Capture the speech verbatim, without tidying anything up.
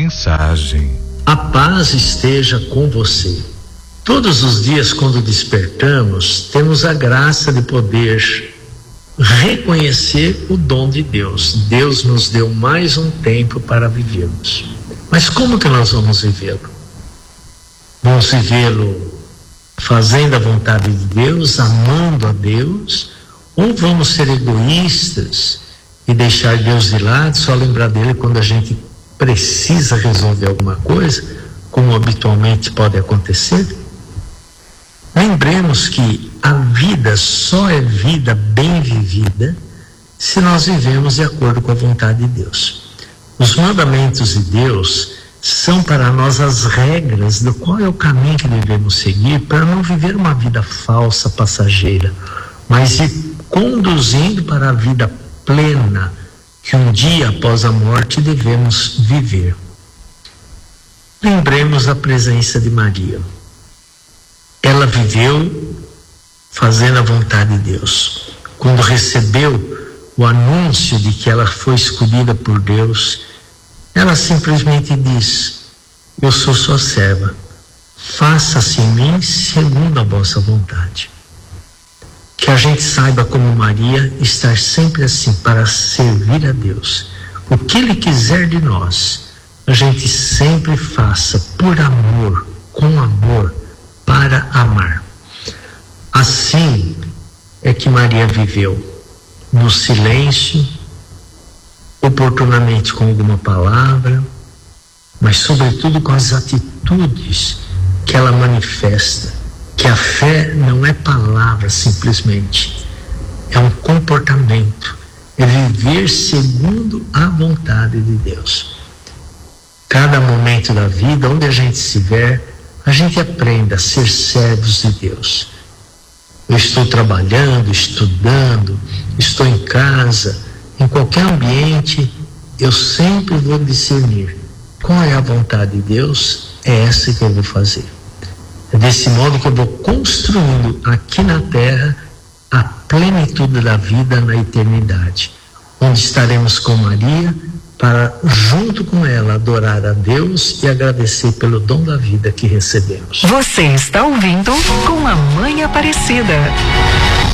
mensagem. A paz esteja com você. Todos os dias, quando despertamos, temos a graça de poder reconhecer o dom de Deus. Deus nos deu mais um tempo para vivermos. Mas como que nós vamos vivê-lo? Vamos vivê-lo fazendo a vontade de Deus, amando a Deus, ou vamos ser egoístas e deixar Deus de lado, só lembrar dele quando a gente precisa resolver alguma coisa, como habitualmente pode acontecer? Lembremos que a vida só é vida bem vivida se nós vivemos de acordo com a vontade de Deus. Os mandamentos de Deus são para nós as regras do qual é o caminho que devemos seguir para não viver uma vida falsa, passageira, mas ir conduzindo para a vida plena que um dia após a morte devemos viver. Lembremos a presença de Maria. Ela viveu fazendo a vontade de Deus. Quando recebeu o anúncio de que ela foi escolhida por Deus, ela simplesmente diz: eu sou sua serva, faça-se em mim segundo a vossa vontade. Que a gente saiba, como Maria, estar sempre assim para servir a Deus. O que Ele quiser de nós, a gente sempre faça por amor, com amor, para amar. Assim é que Maria viveu, no silêncio, oportunamente com alguma palavra, mas sobretudo com as atitudes que ela manifesta, que a fé não é palavra simplesmente, é um comportamento, é viver segundo a vontade de Deus. Cada momento da vida, onde a gente estiver, a gente aprenda a ser servos de Deus. Eu estou trabalhando, estudando, estou em casa, em qualquer ambiente, eu sempre vou discernir qual é a vontade de Deus, é essa que eu vou fazer. É desse modo que eu vou construindo aqui na terra a plenitude da vida na eternidade, onde estaremos com Maria para, junto com ela, adorar a Deus e agradecer pelo dom da vida que recebemos. Você está ouvindo Com a Mãe Aparecida.